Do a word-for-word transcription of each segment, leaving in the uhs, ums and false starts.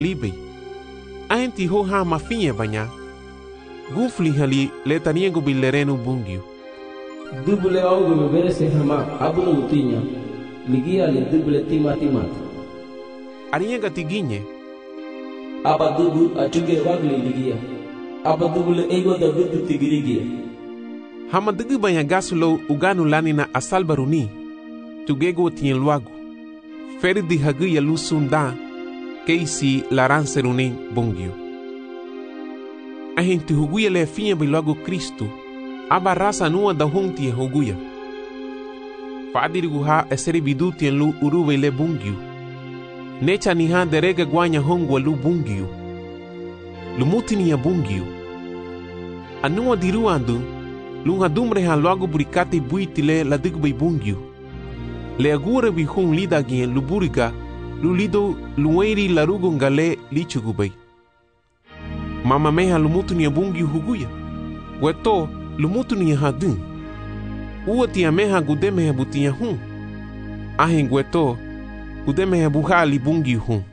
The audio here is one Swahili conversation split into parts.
libe. Ahenti ho ha mafinye banya. Gufli hali letaniego bilerenu bungyu. Dubule augo me verese hama abunu mutinya. Ligia le dubule tima timat. Ariega tiginye. Aba dubu achuge wagle ligia. Aba dubule ego da vidu tigirigia. Hama dugu banya gasulo uganu lanina asalbaruni. Tugego tien luagu. Feri di hagu ya lusunda. Keisi laranserunin bungyu. Ahenti huguya le finha bilogo Cristo. Aba raça nua da honti e huguya. Fadirigu ha eseri biduti en lu uruwe le bungyu. Necha ni ha derega guanya hongwa lu bungyu. Lumuti ni ya bungyu. Anua diruandu. Lunga dumre ha logo burikati buiti le la digbe bungyu. Le agure bi hun lida gien lu burika. Lu lido lueri larugo ngale lichugubay. Mama meha lumutu ni abungi huguya. Weto lumutu ni hadun. Uwa tia meha gudemeha butia hun. Ahen weto gudemeha buhali bungi hun.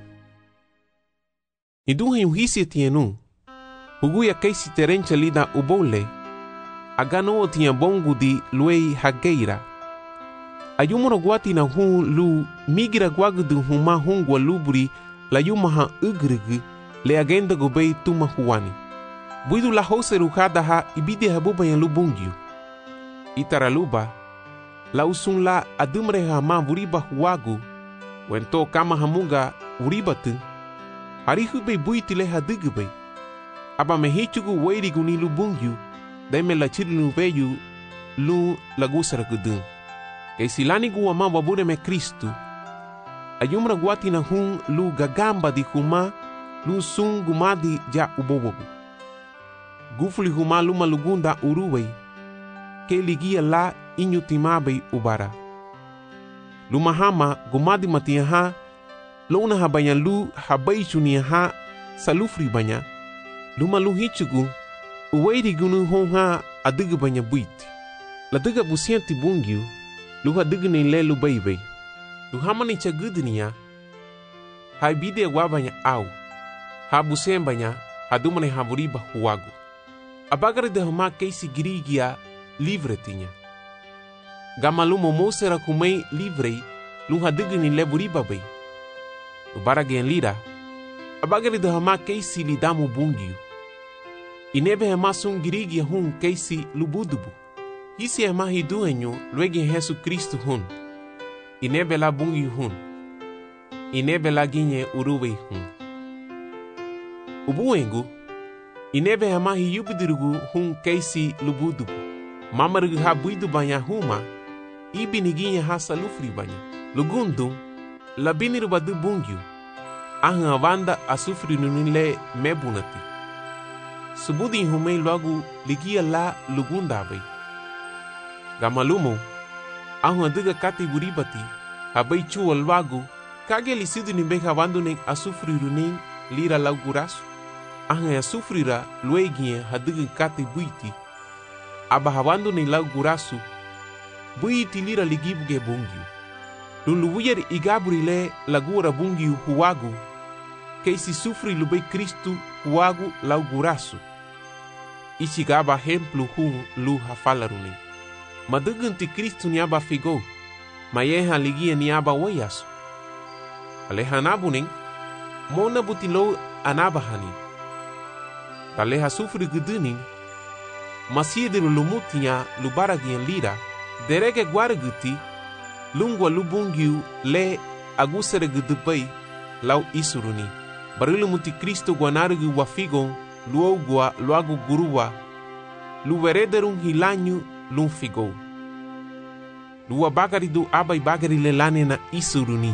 Iduhe uhisi tienu. Huguya keisi terencha lida ubole. Agano tia bongu di luei hageira. Ayumuro guati na hun lu migira guagudu huma hungwa luburi la yumaha ugrigi le agenda gobei tuma huani. Buidu la hose rukada ha ibide habuba yan lubungyu. Itaraluba, la usun la adumre hama vuriba huagu, wento kama hamuga uribatu, harihube buitile hadigube. Aba mehichugu weiri guni lubungyu, daime la chirilu veyu lu lagusara gudun. Kay silani guwa ma wabure me Kristu. Ayumra guati na hun lu gagamba di huma lu sun gumadi ja ubobobu. Gufuli huma luma lugunda uruwei. Ke ligia la inyutimabe ubara. Luma hama gumadi matia ha. Luna habanya lu habai chunia ha salufri banya. Luma lu hichugu. Uweiri gunu hon ha adiga banya buiti. La diga busianti bungyu. Luha digni le lu baby. Luhama ni chagudnia. Hai bide wabanya au. Ha busembanya. Hadumane havuriba huagu. Abagare de hama keisi girigia livre tinha. Gamalumo mosera kumei livre. Luha digni le buriba bay. Lubaragen lira. Abagare de hama keisi lidamu bungiu. Inebe hama sun girigia hun keisi lubudubu. Hisi é mahi duenyo luegi Jesu Cristo hun. Inebe la bungi hun. Inebe la ginye uruwe hun. Ubuengu. Inebe é mahi yubidirugu hun keisi lubudubu. Mamarugu ha buidu banya huma. Ibi ni ginye ha salufri banya. Lugundu. La biniru badu bungyu. Ahan avanda asufri nunile mebunati. Subudi humei logo ligia la lugunda bay. Gamalumo, ahu adiga kati buribati, habai chu alwagu, kage lisidu ni beka wandunen asufriru nin lira laugurasu. Ahu ya sufrira luegie hadiga kati buiti, aba hawandunen laugurasu, buiti lira ligibuge bungyu. Luluwyer igaburile lagura bungyu huwagu, keisi sufri lubei Kristu huwagu laugurasu. Ichigaba hemplu hun lu hafalarunin. Madugunti Kristu niaba figo, mayeha ligia niaba wayasu. Aleha nabuning, mona butilo anabahani. Taleha sufri guduning, masiediru lumutinya lubaragian lira, derege guaraguti, lungwa lubungyu le agusere gudubai, lau isuruni. Barilumuti Kristu guanarugu wafigon, luogua luagu guruwa, luverederun hilanyu, lum figo. Lua bagari do abai bagari lelane na isuruni.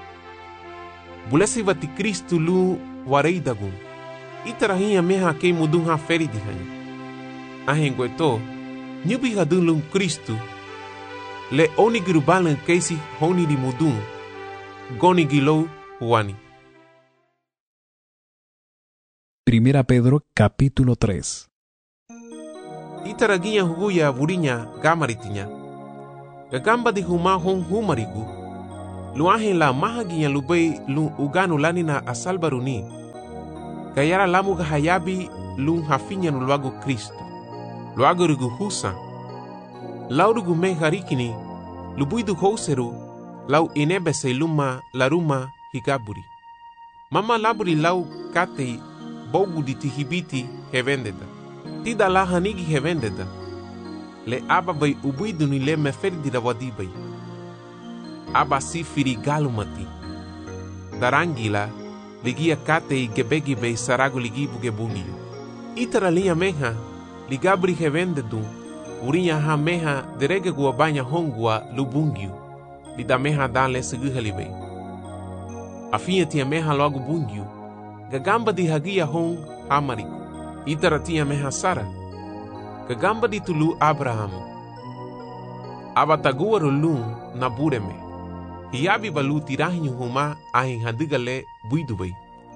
Bulesi vati Kristu lu wareidagun. Itarahinha meha kei mudun ha feri dihani. Ahengueto, nyubi hadun lum Kristu. Le onigiru balan keisi honi di mudun. Goni gilo huani. Primera Pedro capítulo tres. Itaraginya huguya burinya gamaritinya. Gagamba di huma hon humarigu. Luahen la mahaginya lubei lu uganu lanina asalbaruni. Gayara lamu gahayabi lung hafinya no luago Kristo. Luago rugu husa. Lau rugu me harikini, lubuidu houseru, lau inebese luma laruma higaburi. Mama laburi lau katei bogu di tihibiti hevendeda. Tida la hanigi hevendeda. Le aba bai ubuidu ni le meferdi da wadibai. Aba sifiri galumati. Darangila ligia katei gebegi bei sarago ligibu gebungiu. Itara linha meha ligabri hevendedu urinya ha meha derege gua banya hongua lubungiu. Lida meha dale seguhalibei. Afinha tia meha logo bungiu. Gagamba di hagia hong hamariku. Itara tia meha Sara. Gagamba di tulu Abraham. Abatagua rulun na bureme. Hiabi balu tirahinyu huma ahin hadigale buidubai.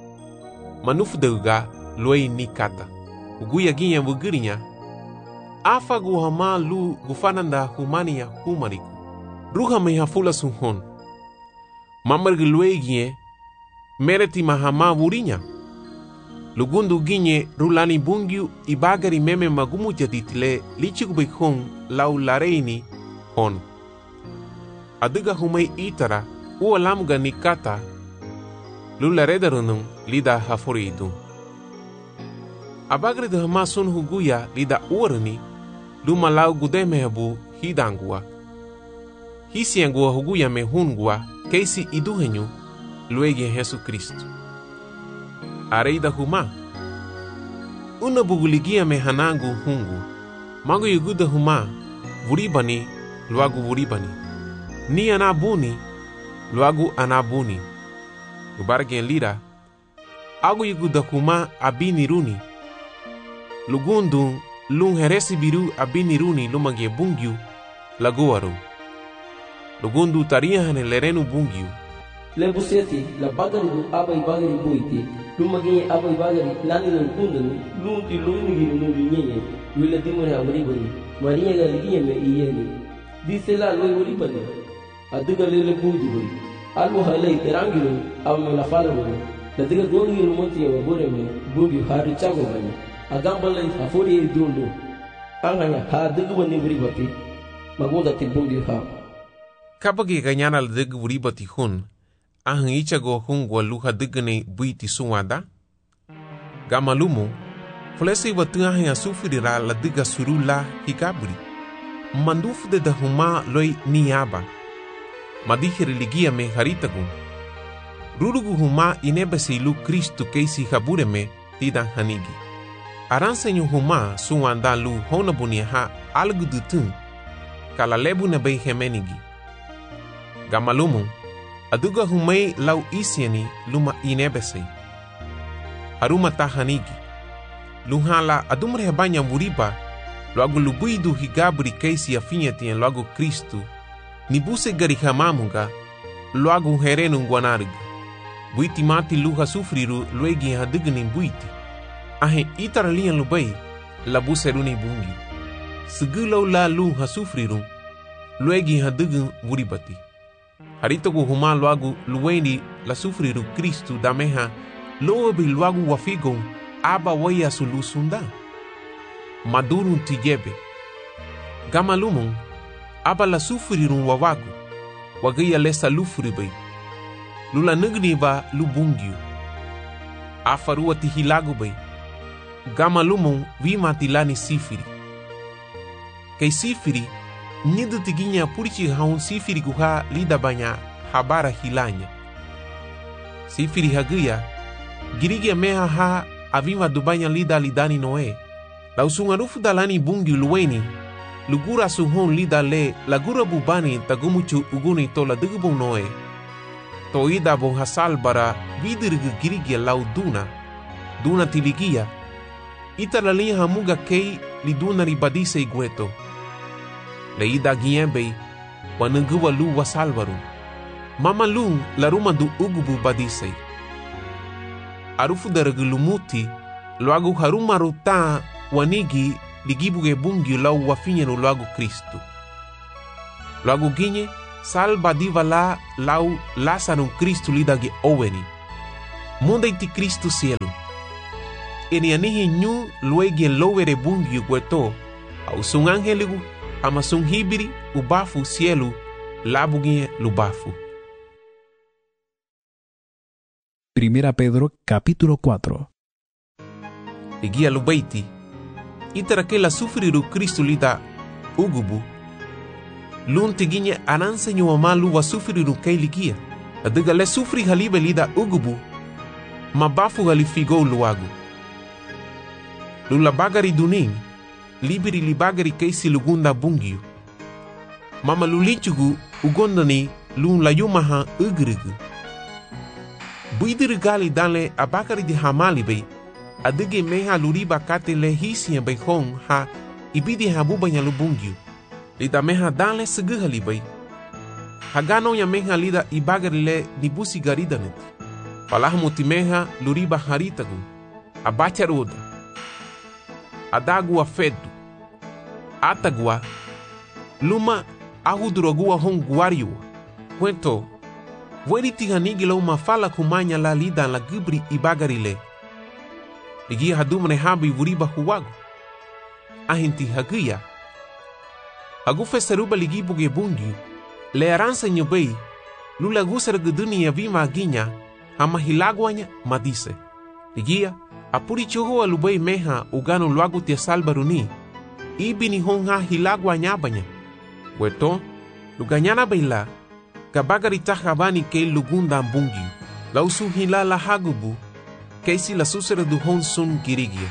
Manufdeuga luei nikata. Uguya ginha bugirinya. Afa guhama lu gufananda humania humariku. Ruha meha fula sunhon. Mamargi luei ginhe. Mereti mahama burinya. Lugundu ginhe rulani bungiu ibagari meme magumu jaditile lichigubay hon lau lareini hon. Adiga humay itara ua lamga nikata lula redarunung lida haforidu. Abagri de hama sun huguya lida uarni luma lau gudemehabu hidangua. Hisiangua huguya me hungua keisi iduhenyu luegi Yesu Kristo. Areida huma una buguligia me hanangu hungu. Mago yuguda huma vuribani luagu vuribani. Ni anabuni luagu anabuni. Ubargen lira agu yuguda huma abini runi. Lugundu lung heresi biru abini runi lumagie bungiu laguaru. Lugundu taria hane lerenu bungiu. Lebuseti la bagari abai bagari buiti lumagi abai bagari lani no kundanu lunti luni giru no nyenye wila dimore amri bari maria galigi me iyeni disela loi wori bani adiga lele buidi bari almu halai terangiru amme la fala bari adiga gongi rumonti wa bore me bugi haru chago bani agambala afori dundu anganya ha adiga bani bari bati magonda tibugi ha Kapagi ganyana adiga bari bati hun ahang ichago hungwa luha digane buiti suwada. Gamalumu, fulesi watu ahang asufirira la diga surula hikaburi. Mandufu de da huma loi niaba. Madihiri ligia me haritagun. Rurugu huma inebesi lu Kristu keisi habureme tidan hanigi. Aransenyu huma suwanda lu honabunia ha algudutun kala lebu na bei hemenigi. Gamalumu, aduga humay lau isiani luma inebesei. Haruma tahanigi. Luhala adumre banya muriba loagu lubuidu higabri keisi afinya tien loagu Kristu. Nibuse garihamamunga loagu herenu nguanarga. Buiti mati luha sufriru luegi hadigni buiti. Ahe itaralian lubai labuse runi bungi. Segulau la luha sufriru luegi hadign muribati. Haritogu huma luagu luweni la sufriru Kristu dameha loabi luagu wafigon aba waya sulusunda. Madurun tijebe. Gamalumon aba la sufriru wawagu wagaya lesa lufribai. Lula nigni va lubungiu. Afarua tihilagu bai. Gamalumon vima tilani sifiri. Kei sifiri nidu tiginya purichi haun sifiri guha lida banya habara hilanya. Sifiri haguya girigia meha ha avima dubanya lida lidani noe. Lausungarufu dalani bungi luweni lugura suhon lida le lagura bubani tagumuchu uguni tola digubun noe. Toida bon hasal bara vidirgu girigia lau duna. Duna tiligia. Ita la linha hamuga kei liduna ribadise igueto. Leida giembei wanunguwa lu wasalvaru. Mama lu laruma du ugubu badisei. Arufu daragulumuti luagu haruma ruta wanigi ligibuge bungi lau wafinyenu luagu Kristu. Luagu ginye salba diva la lau lasanum Kristu lidagi oweni. Munda iti Kristu cielo. eni anihi nyu luegi en lowere bungi gueto, au sung angeligu, ama sung hibiri, ubafu cielo, labugie lubafu. Primera Pedro capítulo cuatro. Ligia lubaiti, itara que la sufriru Cristo lida ugubu, lun tiginya ananse nyu amalu wa sufriru kei ligia, adiga le sufri halibe lida ugubu, mabafu halifigo luagu. Lula bagari duning, libiri li bagari keisi lugunda bungiu. Mama lulichugu ugondani lun la yumaha ugrigu. Buidiri gali dale abakari di hamali bei, adige meha luriba kate le hisian bei hong ha ibidi habubanya lubungiu. Lida meha dale seguhali bei. Hagano ya meha lida ibagari le nibusi garidanet. Palahamuti meha luriba haritagu. Abacha roda. Adagua fedu. Atagua. Luma ahudurogua hong guariua. Cuento. Weri tihanigila uma fala kumanya la lida la gubri ibagarile. Ligi hadumane habi wuriba huwagu. Ahinti haguya. Agufe saruba ligi buge bungiu. Le aransa nyobei. Lula gusar guduni ya vima aginya. Hama hilaguanya madise. Ligia. Apuri chogo alubei meha ugano luagu tia salbaruni. Ibi ni honga hilagwa nyabanya. Weto, luganyana beila. Kabagari tahabani kei lugunda mbungiu. Lausu hila la hagubu. Keisi la susere du hon sun girigia.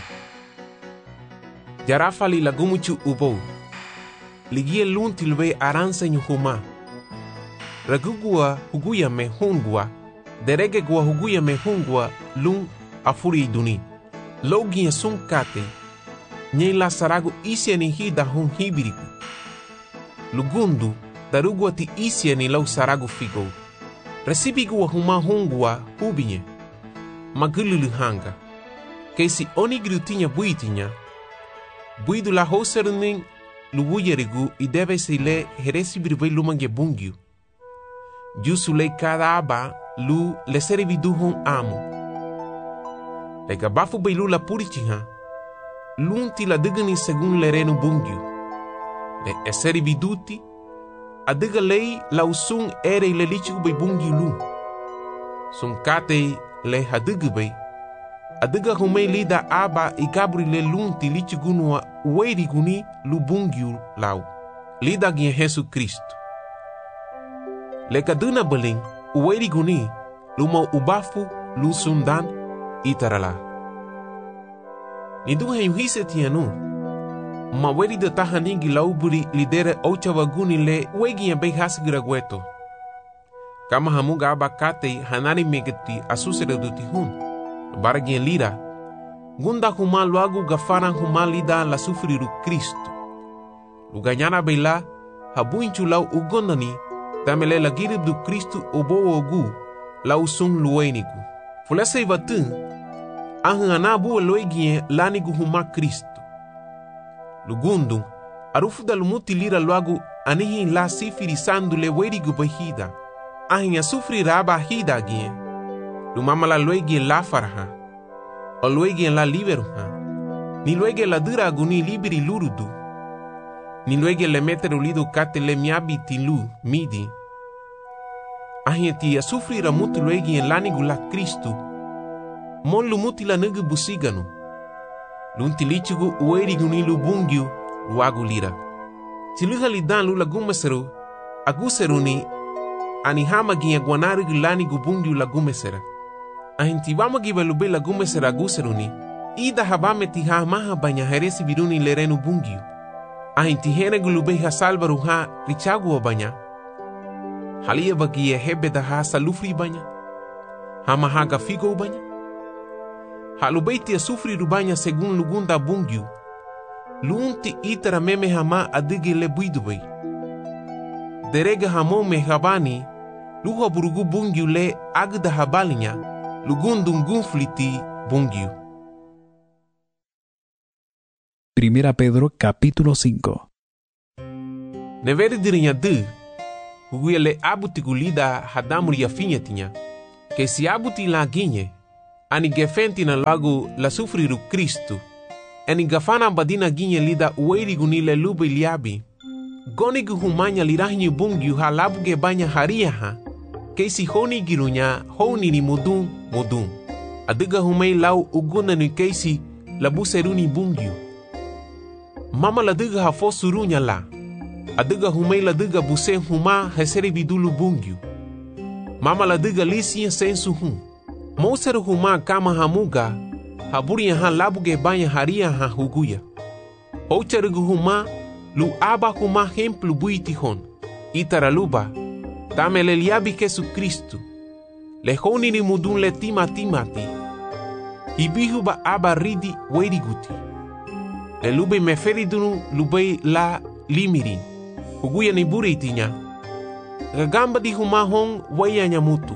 Jarafali la gumuchu ubou. Ligie lunti lube aranse nyuhuma. Ragugua huguya me hungua. Derege gua huguya me hungua lun afuri duni. Logia sun kate. Nye la saragu isia ni hida hon hibiriku. Lugundu, darugua ti isia ni lau saragu figo. Resibigua huma hongua hubinye. Magululu hanga. Kesi onigru tinya buitinya. Buidu la hoseruning lubuyerigu i deve se le heresibirvei lumange bungiu. Jusu le cada aba lu le serividu hon amo. Le gabafu beilu la purichiha. Lunti la digani segun le renu bungiu. Le eseri viduti. Adiga lei la usung ere le lichigu bei bungiu lu. Sun kate le hadigu bei. Adiga humei lida aba i gabri le lunti lichigu nua ueri guni lu bungiu lau. Lida gien Jesu Cristo. Le kaduna beling ueri guni luma ubafu lu sundan itarala. Nidu hayuhise tianu. Maweri de tahaningi lauburi lidere ochawaguni le wegi en behasigira gueto. Kama hamuga abakate hanari megeti asusere dutihun. Baragien lira. Gunda huma luagu gafaran huma lida la sufriru Cristo. Luganyana beila habuinchu lau ugondani tamele la girib du Cristo obo ogu lau sung luenigu. Fulese ivatun ahanganabu loegien lanigu huma Cristo. Lugundu, arufu da lumuti lira luagu anihi la sifiri sandu le werigu bahida. Ahinya sufri raba hida gien. Lumama la loegien la farha. O loegien la liberuha. Ni loegien la dura aguni liberi lurudu. Ni loegien le meteru lidu kate le miabi tilu midi. Ahinya tia sufri ramutu loegien lanigu la Cristo. Mon lumuti la nugu busiganu. Lunti lichugu ueri guni lubungiu luagu lira. Tiluhali dan lula gumeseru aguseruni anihama gia guanarigu lani gubungiu la gumesera. Ahintibama giba lube la gumesera aguseruni. Ida habame tiha maha banya heresi biruni lerenu bungiu. Ahintihene gulube ha salvaru ha richagu o banya. Halia bagia hebe da ha salufri banya. Hama haga figo banya. Halubeiti a sufri rubanya segun lugunda bungiu. Lunti itara meme hama adigi le buidubei. Derega hamo me habani. Luha burugu bungiu le agda habalinya. Lugundun gunfliti bungiu. Primera Pedro capítulo cinco. Neveri dirinya du. Huguia le abuti gulida hadamuri ya finya tinya. Que si abuti la guinye. ani gefenti na lagu la sufriru Kristu. Ani gafana badina ginye lida uerigu nile lube liabi. Gonigu humanya lirahni bungyu ha labuge banya haria ha. Keisi honi girunya honi ni mudun mudun. Adiga humei lau uguna ni keisi labu seruni bungyu. Mama la diga ha fosurunya la. Adiga humei la diga buse huma heseri bidulu bungyu. Mama la diga lisi sensu hum. Moseru huma kama hamuga haburia ha labuge banya haria ha huguya. Oucherugu huma lu aba huma hemplu buiti hon. Itaraluba tamele liabi Jesu Kristu. Le honi ni mudun le tima timati. Hibihu ba aba ridi weriguti. Le lube meferidunu lube la limirin. Huguya ni buritinya. Gagamba di huma hon waya nyamutu.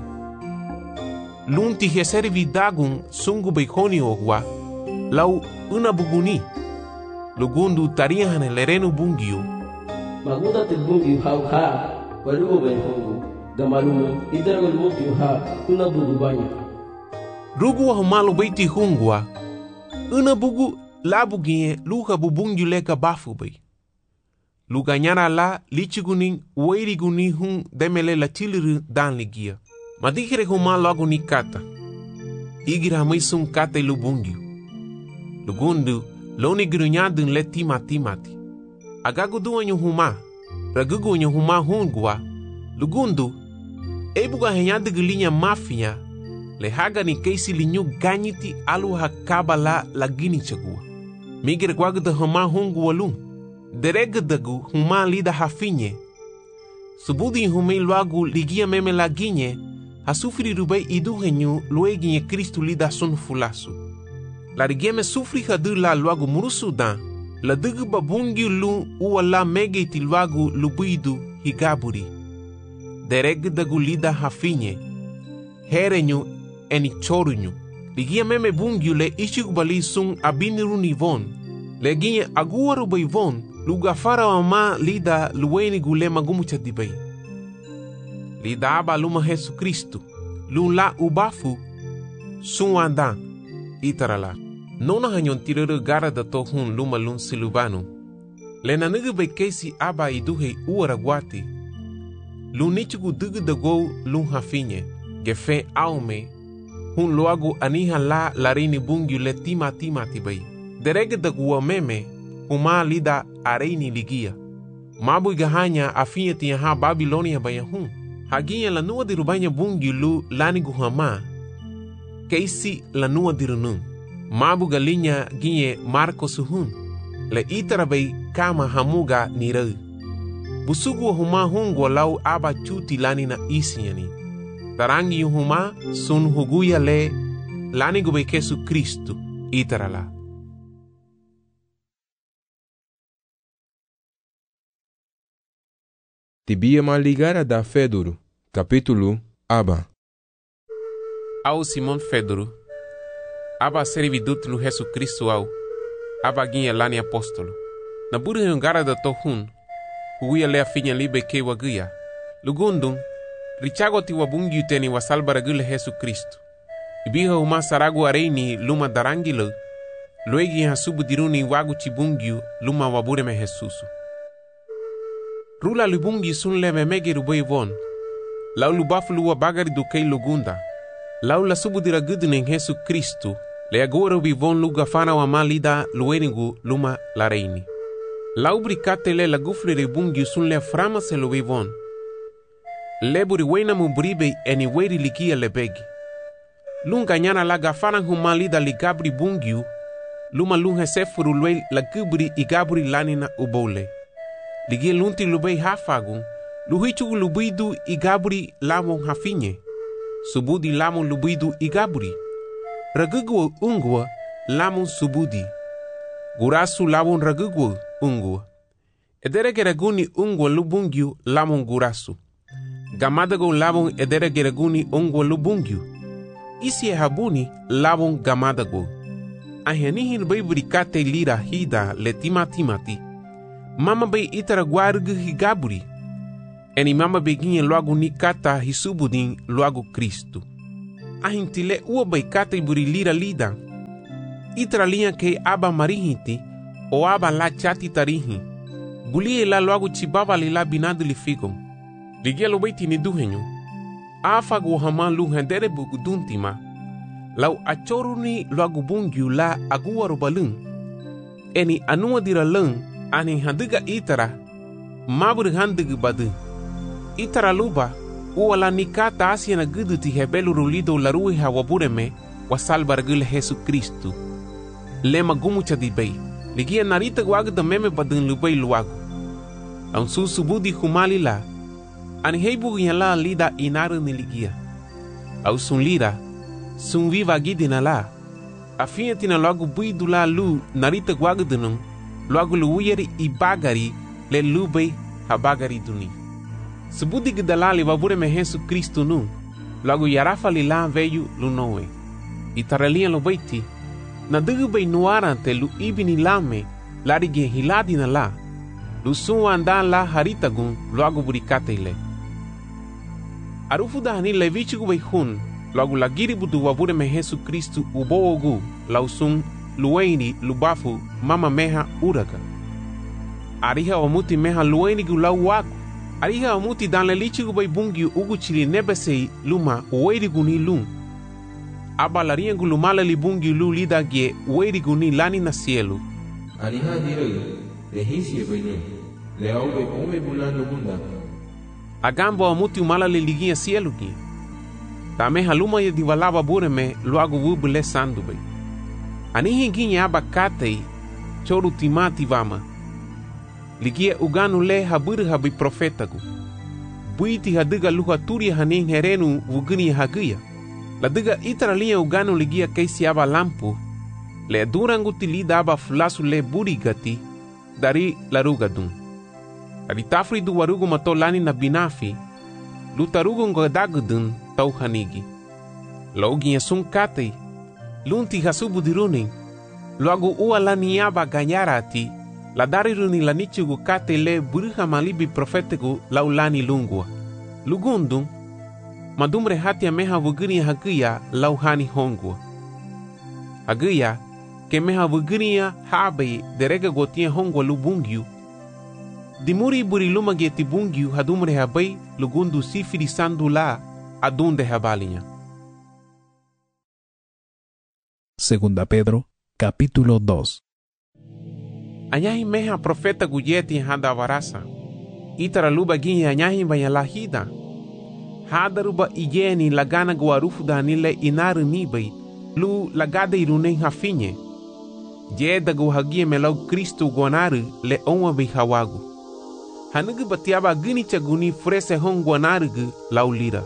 Lunti heseri vidagun sungu beikoni ogwa. Lau una buguni. Lugundu tarihan lerenu bungiu. Maguda te bungiu hau ha. Walugo ben hongu. Gamalumu idaragol bungiu ha. Una bugu banya. Rugu wa humalu beiti hungwa. Una bugu labuginye luha bubungiu leka bafu bei. Luganyara la lichiguning weiriguni hun demele la tiliru dan ligia. Madikere huma logo ni kata. Igira maisum kata lubungiu. Lugundu loni girunyadun le tima timati. Agagu duanyu huma. Ragugu nyu huma hungwa. Lugundu ebuga henyadu gilinha mafia. Le haga ni keisi linyu ganyiti alu hakaba la lagini chagua. Migir gwagda huma hungwa lum. Deregdagu huma lida hafinye. Subudi humei loagu ligia meme laginye. Hasufri rubei iduhenyu lueginye Kristu lida sun fulasu. La rigeme sufri hadu la luagu murusudan. La dugu babungi lu uwa la megeti luagu lubuidu higaburi. Deregdagu lida hafinye. Herenyu eni chorunyu. Ligia meme bungi le ishigubali sun abiniru nivon. Leginye aguaru beivon. Lugafara wa ma lida luweni gule magumu chadibay. Lida aba luma Jesu Kristu. Lun la ubafu. Sun andan. Itarala. Nona hanyon tiruru gara da tohun luma lun silubanu. Lena nugu bekesi aba iduhe uara guati. Lun nichugu dugu da go lun hafinye. Gefe aume. Hun loagu aniha la larini bungiu le tima tima tibay. Derege da guwa meme. Huma lida areini ligia. Mabu gahanya afinye tiya ha Babilonia bayahun. Haginha la nua dirubanya bungi lu lani guhama. Keisi la nua dirunun. Mabu galinha ginye Marco suhun. Le itarabay kama hamuga nirau. Busugu huma hungwa lau aba chuti lani na isinyani. Tarangi huma sun huguya le lani gube Jesu Kristu itarala. Tibia maligara da Fedoro, capítulo Aba. Ao Simon Fedoro, Aba servidut lu Jesu Cristo au, Aba ginha lani apóstolo. Na buru gara da tohun, huia le afinha libe ke wagia. Lugundum, richago ti wabungi teni wasalbara gule Jesu Cristo. Ibiha uma saragu areini luma darangilo, luegi hasubu diruni wagu chibungiu luma wabure me Jesusu. Rula lubungi sun leve mege rubei von. Lau lubafu luwa bagari do kei lugunda. Lau la subu dira gudunen Jesu Kristu. Le agora ubi von luga fana wa malida luenigu luma la reini. Lau bricate le la gufle ribungi sun le frama se lubi von. Le buri wena mubribe eni weri ligia le begi. Lunga nyana la gafana humalida ligabri bungiu. Luma lunga sefuru lue la gubri igabri lanina ubole. Ligi lunti lubei hafagun, luhichu lubidu igabri lamon hafinye. Subudi lamon lubidu igabri. Ragugwa ungwa lamon subudi. Gurasu lamon ragugwa ungwa. Ederegeraguni ungwa lubungyu lamon gurasu. Gamadago lamon ederegeraguni ungwa lubungyu. Isi habuni lamon gamadago. Ahenihin beibrikate lira hida letima timati. Mama bei itara guargu higaburi. Eni mama beginha logo ni kata hisubudin logo Cristo. ahintile ua baikata iburi lira lida. Itra linha ke aba marihiti o aba la chati tarihi. Bulie la loagu chibaba li la binadu li figo. Ligia lo baiti ni duhenyo. Afa gu hama lu hendere bugu duntima. Lau achoruni loagu bungyu la agua robalung. Eni anua dira lung ani handiga itara. Mabur handiga badu. Itara luba uala nikata asia na gudu ti hebelu rulido larui hawabureme wasalbar gule Jesu Kristu. Lema gumucha di bay. Ligia narita guagu da meme badun lubay luagu. Ang susubudi humali la. Ani heibu la lida inaru ni ligia. Au sun lira. Sun viva gidina la. Afia tina luagu buidu la lu narita guagu dunung. Luagu luuyeri ibagari le lubay habagari duni. Subudi gidalali wabureme Jesu Kristu nu. Luagu yarafa li la veyu lunowe. Itaralia lo baiti. Na dugu bay nuarante lu ibini lame larige hiladi na la. Lu sunwa andan la haritagun luagu burikate ile. Arufu dahani levichigu bay hun luagu lagiri budu wabureme Jesu Kristu uboogu lausun luweni lubafu mama meha uraga. Ariha omuti meha luweni gu lau wagu. Ariha omuti dan lelichigu bay bungi ugu chili nebesei luma uweirigu ni lum. Aba laria gulumala libungi lu lida gie uweirigu ni lani na cielo. Ariha diroi, rehisi benu, leaube ome bulano bunda. Agambo amuti umala liligia cielo gie. Tame haluma ye divalaba bureme luagu wubule sandubei. Anihi ginye aba katei, choru timati vama. Ligia uganu le haburi habi profetagu. Buiti hadiga luha turi haning herenu wugini hagia. La diga itara linha uganu ligia keisi aba lampu. Le durangu tilida aba flasu le burigati. Dari larugadun. Dari tafri du warugu mato lani na binafi. Lutarugu ngodagudun tau hanigi. Lauginha sun katei. Lunti hasubu diruni. Luagu ua lani aba ganyarati. La dari runi lanichugu katei le buriha malibi profetegu lau lani lungua. Lugundun. Madumre hati meha wugini hagia lau hani hongua. Hagia, ke meha wugini habe derega gotia hongua lubungyu. Dimuri buri luma geti bungyu hadumre habai lugundu sifiri sandu la adunde habalinya. Segunda Pedro, capítulo dos. Anyahi meha profeta guyeti handa varasa. Itara luba ginyi anyahi bayalahida. Hadaruba igeni lagana guarufu danile inaru nibai lu lagada iruneng hafinye. Jeda guhagie melau Kristu guanaru le onwa bi hawagu. Hanugu batiaba gini chaguni frese hong guanaru gu lau lira.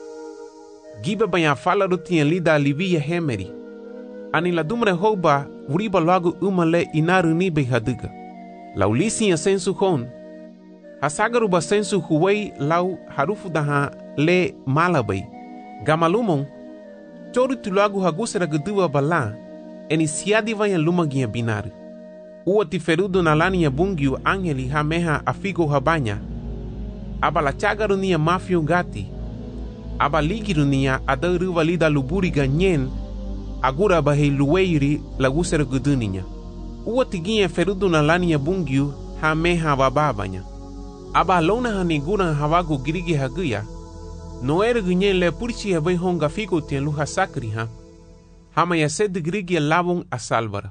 Giba banya fala rutien lida livia hemeri. Ani la dumre hoba uriba lagu umale inaru nibai haduga. Lau lisi ya sensu hon. Hasagaruba sensu huwei lau harufu daha le malabai. Gamalumon, choru tulagu hagusera gudua bala, eni siadi vaya lumagia binaru. Ua tiferudu na lani ya bungiu angeli hameha afigo habanya. Aba la chagaru niya mafio gati. Aba ligiru niya adaru valida luburi ganyen, agura bahe luweiri lagusera guduninya. Ua tiginye ferudu na lani ya bungiu hameha bababanya. Aba lona haniguna hawagu girigi haguya. Noere gunye le purchi habai honga figo tien luha sakri ha. Hama ya sed grigi labung a salvara.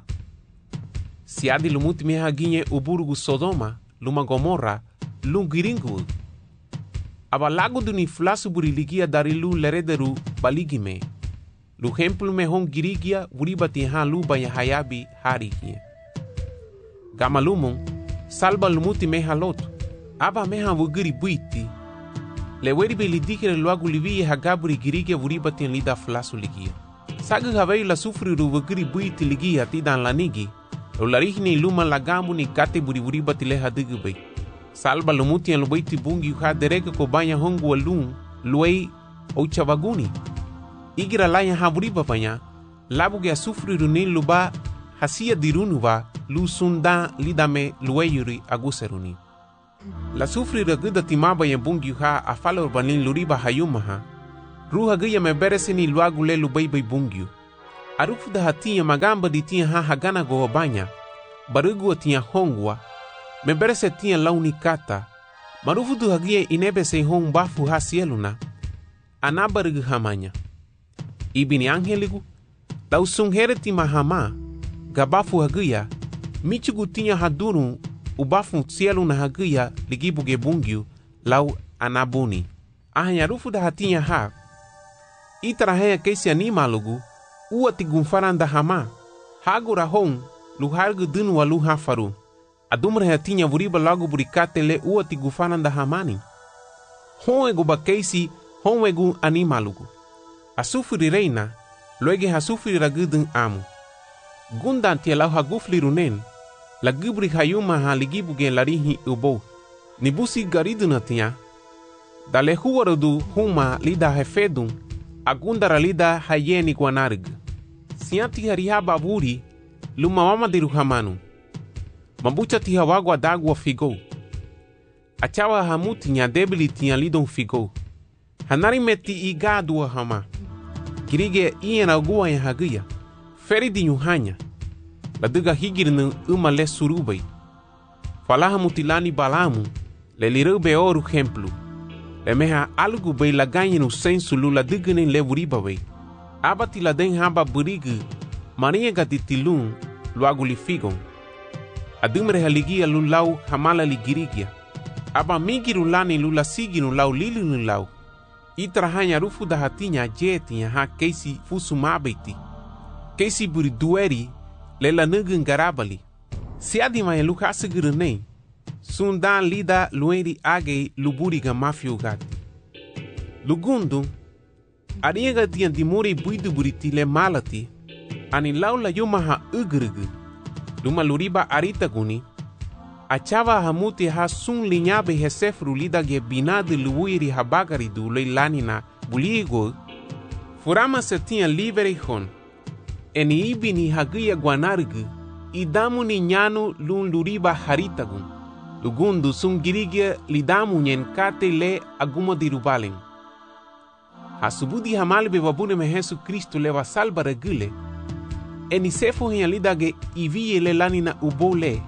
Siadi lumuti meha ginye uburugu Sodoma, luma Gomorra, lung giringu. Aba lago duni flasu buri ligia dari lu lerederu baligime. Lu hemplu me hong girigia uribati ha lu baya hayabi hari kie. Gama lumong, salba lumuti meha lotu. Aba meha wugiri buiti. Le weribe li dikere luagu liviye hagaburi girigia uribati lida flasu ligia. Sagu havei la sufri ru wugiri buiti ligia tidan lanigi. Lo larihni luma lagamu ni kate buri uribati le hadigu bay. Salba lumuti en lubaiti bungi uha dereka ko banya hongu alun luei au chavaguni. Igira laya haburiba banya. Labu ge sufri ru ni luba hasia dirunuva lu sunda lidame lueyuri aguseruni. La sufri raguda timaba ya bungi uha afalo urbanin luriba hayumaha. Ruha gaya me bereseni luagu lelu baibai bungyu. Arufu da hatinha magamba di tinha ha hagana goa banha. Barugua tinha hongwa. Me berese tinha launi kata. Marufu du hagia inebe se hong bafu ha sieluna. Anabarugu hamanya. Ibini angeligu. Lau sunghere ti mahama. Gabafu hagia. Michugu tinha haduru. Ubafu sieluna hagia ligibuge bungyu. Lau anabuni. Ahanya rufu da hatinha ha. Itarahaya kesi animalugu. Ua tigunfaran da hama. Hagura hong. Luhargu dunu wa luha faru. Adumre tinha vuriba logo buricate le ua tigufaran da hamani. Hon egu bakesi, hon egu animalugu. Asufuri reina, loege hasufuri ragudun amu. Gundan tia lau hagufli runen, la gubri hayuma ha ligibuge larihi ubo. Nibusi gariduna tia, dale huwarudu huma lida hefedun, agundara lida hayeni guanarig. Sianti harihaba buri, luma mama diru hamanu. Mambucha tiha wagwa dagwa figo. Achawa hamu tinha debili tinha lidon figo. Hanari meti igadua hama. Kirige iena agua ya hagia. Feri di nyuhanya. Laduga higirnu uma le surubai. Falaha mutilani balamu. Le lirube oru hemplu. Le meha algu bei laganyi no sensu lula digene le wuriba bei. Abati la den haba burigu. Maria gatitilun luagu li figon. Adumre haligia lulau hamala ligirigia. Aba migiru lani lula sigiru lau lilinu lau. Itrahanya rufu da hatinya jetinya ha keisi fusu mabeti. Keisi buri dueri lela nugun garabali. Siadima ya luka asigurune. Sundan lida lueri age luburiga mafio gati. Lugundu. Ariega tian dimuri buidu buriti le malati. Ani lau la yuma ha ugrugu. Luma luriba arita guni. Achava hamuti ha sun linyabe hesefru lida ge binadu luiri habagari du leilanina buligo. Furama se tinha livre hon. Eni ibini hagia guanargu. Idamu ni nyanu lun luriba haritagun. Lugundu sun girigia lidamu nyen kate le aguma dirubalen. Hasubudi hamalbe wabune me Jesu Kristo leva salba regule. Eni sefo henya lidage iviye le lanina ubole.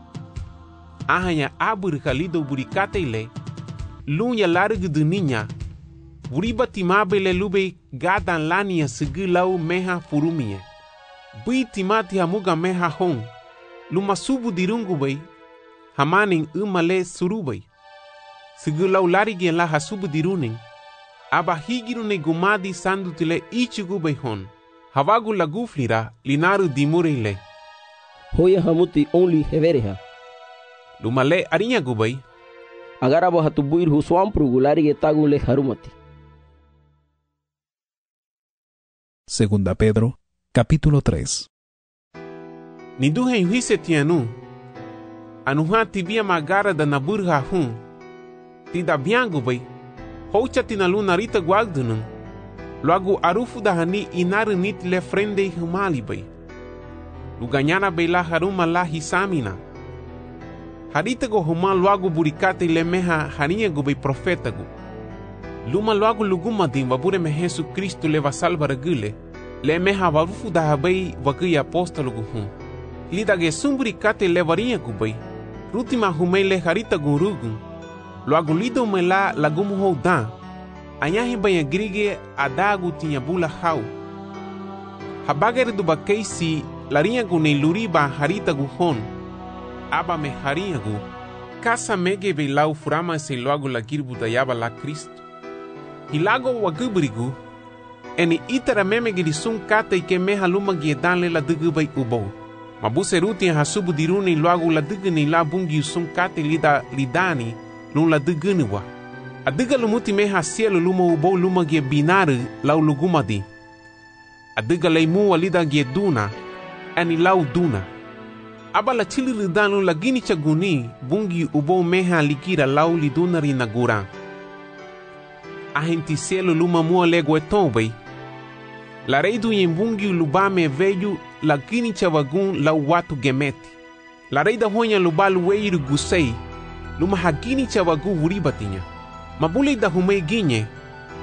Ahanya aburika lido burikate ile. Lunya largu duninya. Buriba timabe le lube gadan lania sigi lau meha furumie. Bui timati hamuga meha hong. Luma subu dirungu bay. Hamaning umale surubay. Sigi lau larigi la hasubu diruning. Aba higirune gumadi sandutile ichugu bay hon. Havagu laguflira linaru dimurile. Hoya hamuti only hevereha. Lumale arinya gubai. Agarabo hatubuir huswampru gularige tagule harumati. Segunda Pedro, capítulo tres. Niduhe yuhise tianu. Anuha tibia magara da naburha hun. Tida biangu bai. Hocha tinaluna rita guagdunun. Logo arufu da hani inaru nit le frende humali bai. Luganyana bai la haruma la hisamina. Harita go huma logo burikate le meha harinha go bai profeta go. Luma logo luguma din wabure me Jesu Kristo leva salva regule. Le meha warufu da habai wakuya apostolo go hum. Lida ge sumburikate levarinha go bai. Rutima humei le harita go rugun. Logo lido me la lagumu ho dan. Anyahi banha grige adagu tinha bula hau. Habagere do bakeisi larinha gu nei luriba harita gu hon. Aba me harinha gu. Kasa mege be lau furama se logo la girbu da yaba la Cristo. Hilago wagubrigu. Eni itara memege di sun kata ike meha luma giedanle la dugu bai ubo. Mabuse ruti hasubu diruni logo la dugu ni la bungi sun kata lida lidani lun la dugu niwa. Adiga lumuti meha sielo luma ubo luma gie binaru lau lugumadi. Adiga leimu walida gie duna, ani lau duna. Aba la chili lidanu la gini chaguni bungi ubo meha likira lau lidunari nagura. Ahenti sielo luma mua lego etombai. La reidu yembungi lubame veju la gini chavagun lau watu gemeti. La reida honya lubalu weiru gusei, luma hagini chavagu uribatinya. Mabule da humei ginye,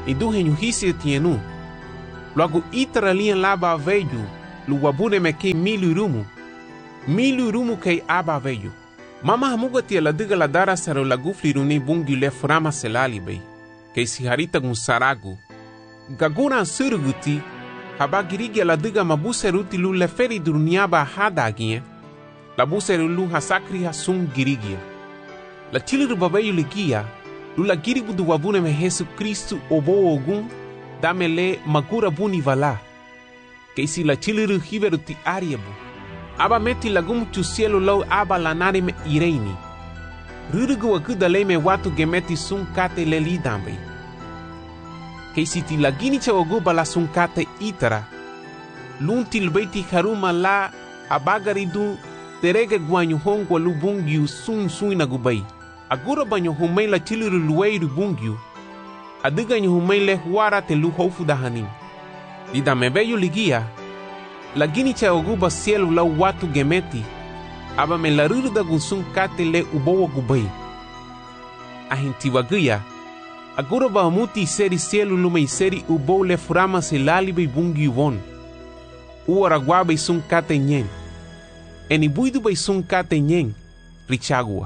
ni duhenyu hisi tienu. Logo itara lian laba veju, lu wabune me ke milu rumu. Milu rumu ke aba veju. Mama hamuga tia la diga la dara saro la gufli runi bungi le frama selali bei. Ke si harita gun saragu. Gaguna suruguti, haba girigi la diga mabuse ruti lu le feri duruniaba hadagie. La buse lu hasakri hasun girigia. La chiliru babayu ligia, lu la giribu du wabune me Jesu Kristu obo ogun, dame le magura buni vala. Que si la chiliru hiveru ti ariebu. Aba meti lagum tu cielo lau aba lanare me ireini. Rurugu akuda le me watu gemeti sun kate le lidambe. Que si ti lagini cha oguba la sun kate itara. Luntil beti haruma la abagaridu terege guanyu hongwa lu bungyu sun sun na gubai. Agura banyo humei la chiliru lueiru bungyu. Adiga nyu humei le huara te lu hofu dahanim. Lida mebeyu ligia. Lagini cha oguba cielo la watu gemeti. Aba me la ruruda gunsun kate le ubowa gubai. Ahintiwaguya. Agura ba muti seri cielo lumei seri ubo le furama se lalibe bungyu von. Uara guabe sun kate nyen. Eni buidu bai sun kate nyen. Richagua.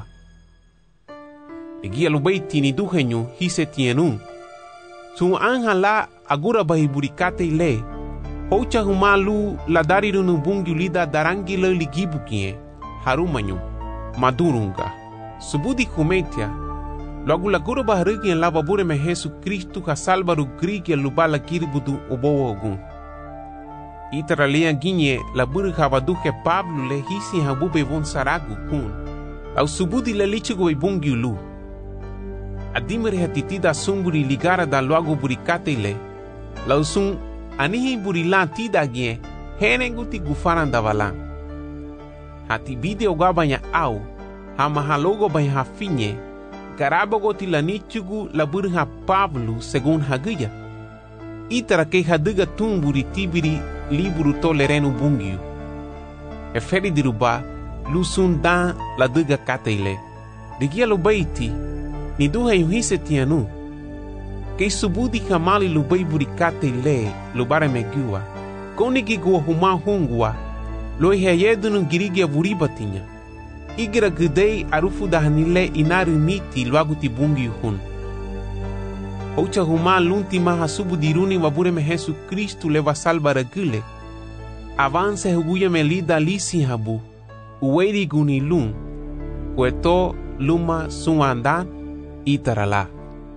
Ligia lubai tini duhenyu hise tienun. Sun anja la agura bai burikate le. Hocha humalu la darirunu bungi lida darangi le ligibu kie. Harumanyu. Madurunga. Subudi kumetia. Logo la gura baharigi en la babure me Jesu Kristu ka salvaru grigi lubala kiribudu obowo ogun. Itara lea ginye la buru habaduke Pablo le hisi habube von saragu kun. Au subudi le lichigo e bungi lu. Adimere hatitida sunguri ligara da loago burikate le. La usung anihi burilan tida gye henenguti gufaran da valan. Hati video gabanya au hama halogo banya hafinye garabogo tilanichugu la burha Pablo segun haguya. Itara ke haduga tumburi tibiri liburu tolerenu bungiu. E feri diruba lusun dan la duga kateile. Digia lo baiti ni duha yuhise tianu. Ke subudi kamali lo bai burikate le lo bare megua. Konigi gua huma hungua lo heyedunu girigia buribatinya. Igira gudei arufu dahanile inaru miti luaguti bungi hun. Hocha huma lunti maha subu diruni wabure me Jesu Kristu leva salva regule. Avance huguya me lida lisi habu. Uweri guni lun. Cueto luma suandan itarala.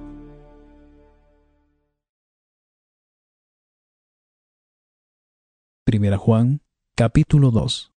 Primera Juan, capítulo dos.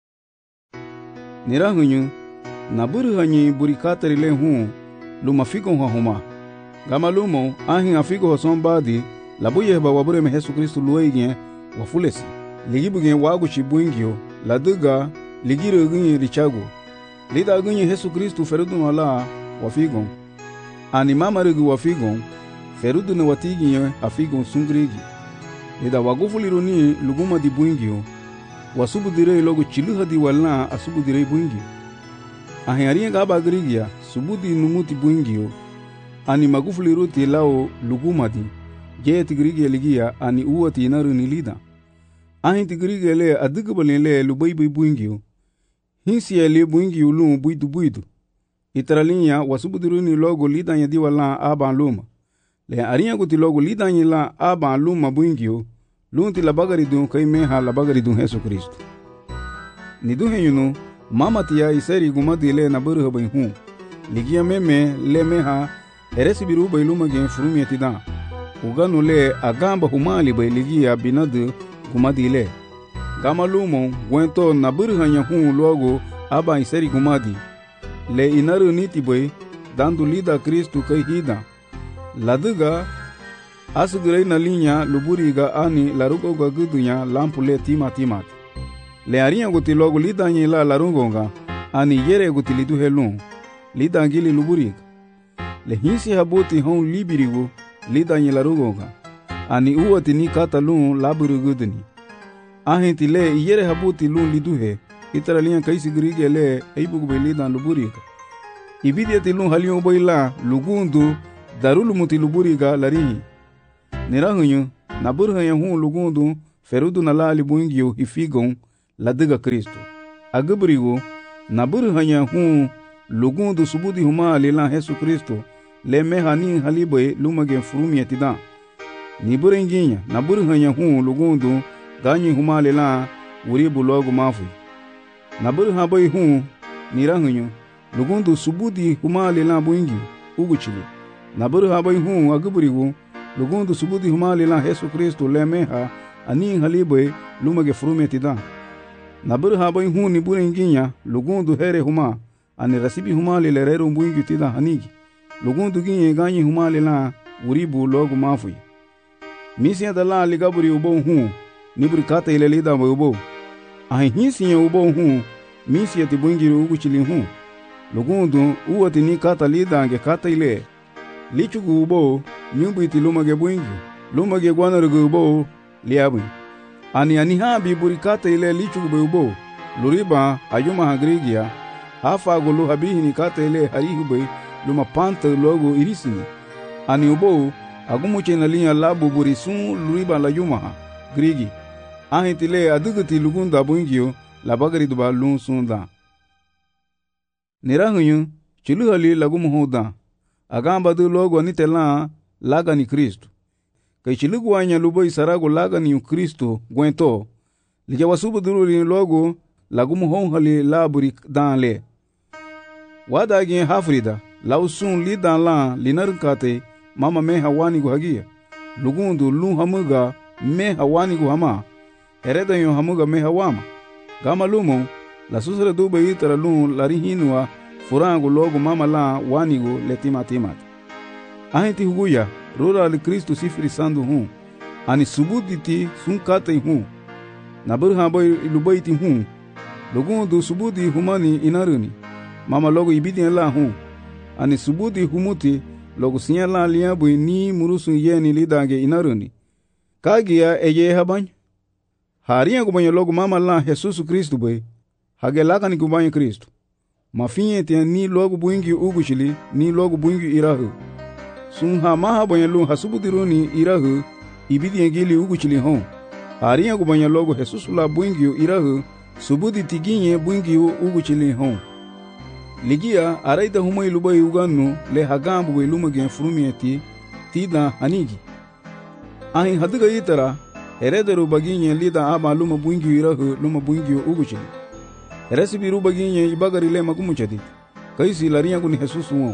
Nirahuñu, naburu hanyi burikatari le hun, luma figo huma. Gama lumo, ahin afigo hoson badi, labuye ba wabure me Jesu Kristu lueigien, wafulesi. Ligibugen wagu chibuingio, laduga, ligiru gunye richago. Lida gunye Jesu Kristu ferudu ala, wafigon. Ani mamarigu wafigon, ferudu ne watigien afigon sungrigi. Lida wagufuliruni luguma di buingio, wasubu direi logo chiluha di walna asubu direi buingio. Ahin ariye gaba grigia, subudi numuti buingio, ani magufuliruti lao luguma di, je tigrigia ligia ani uwati inaru nilida. Ahin tigrigia le adigabali le lubaibai buingio, hinsi ya le buingio lu buidu buidu. Itaralinya wasubudiruni logo lidanya di walna aban luma. Le ariya guti logo lidanya la aban luma buingio, lunti la bagari dun kai meha la bagari dun Jesu Kristu. Ni duhenyunu, mama tia iseri gumadi le naburu habai hun. Ligia meme le meha, eresi biru bai luma gen furumi atidan. Uganu le agamba humali bai ligia binadu gumadi le. Gama lumo, gwento naburu hanya hun logo aba iseri gumadi. Le inaru niti bai, dandu lida Kristu kai hida. Laduga, asugurei na linha luburiga ani larugoga gudunya lampule tima timat. Le arinha guti logo lidanyi la larugonga ani yere guti lidu helun. Lidangili luburiga. Le hinsi habuti hon libirigo lidanyi larugonga. Ani uwati ni kata lun laburu guduni. Ahinti le yere habuti lun liduhe. Itara linha kaisi grige le eibugube lidan luburiga. Ibidiati lun halion boila lugundu darulu muti luburiga larihi. Nirahunyu na burhanya hu lugundu ferudu na lali buingio hifigon ladiga Kristo. Agabrigo na burhanya hu lugundu subudi huma lila Yesu Kristo le mehani halibe lumage furumi atidan. Ni burenginya na burhanya hu lugundu ganyi huma lila uribu logo mafu. Na burha boy hu nirahunyu lugundu subudi huma lila buingio uguchili. Na burha boy hu agabrigo lugundu subudi huma lila Yesu Kristo le meha ani halibe lumage furumi atidan. Na burha boy hu ni burenginya lugundu here huma ani rasibi huma lila rero buingio tida hanigi. Lugundu ginye ganyi huma lila uribu logo mafu. Misiya dala ligaburi ubo hu niburi kata ile lida ubo. Ahi hisiya ubo hu misiya ti buingiri uguchili hu. Lugundu uwati ni kata lida ange kata ile. Lichugu ubo nyumbu iti lumage buingi. Lumage guanarugu ubo liabu. Ani anihabi buri kata ile lichugu ubo. Luriba ayuma hagrigia. Hafa gulu habihi ni kata ile harihube luma panta logo irisini. Ani ubo agumuche na linya labu buri sun luriba la yumaha grigi ahitile aduguti lugunda buingio la bagari duba lun sunda nirahunyu chuluhali lagumuhoda agamba du logo nitela laga ni Kristo kai chilugwanya lubo isarago laga ni Kristo gwento lija wasubu duruli logo lagumuhonhali laburi danle wadagi hafrida lausun li dan la linarkate mama me hawani gu hagia lugundu lu hamuga me hawani gu hama hereda yo hamuga me hawama gama lumo la susre du be itara lu larihinwa furangu logo mama la wani gu letima timat ahiti huguya rura li Kristo sifri sandu hu ani subuditi sunkate hu na burha boy lubaiti hu lugundu subudi humani inaruni mama logo ibidi la hu ani subudi humuti logo sinya la liya bui ni murusu yeni lidange inaruni kagia eye habany hariya gubanyo logo mama la Jesus Kristo bui hage laka ni gubanyo Kristo mafinye tia ni logo buingi ugushili ni logo buingi irahu sun ha maha banyo lu hasubudiruni irahu ibidi ngili ugushili hon hariya gubanyo logo Jesus la buingi irahu subudi tiginye buingi ugushili hon ligia araida humai lubai uganu le hagambu we lumage furumieti tida hanigi ahin hadiga itara herederu baginye lida aba luma buingi irahu luma buingi uguchili heresibi ru baginye ibagari le magumuchadi kaisi lariya guni Jesus wo